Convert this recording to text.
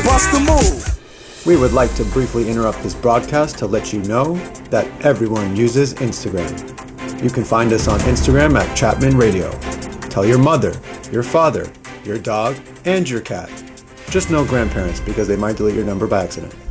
Bust the move. We would like to briefly interrupt this broadcast to let you know that everyone uses Instagram. You can find us on Instagram at Chapman Radio. Tell your mother, your father, your dog, and your cat. Just no grandparents because they might delete your number by accident.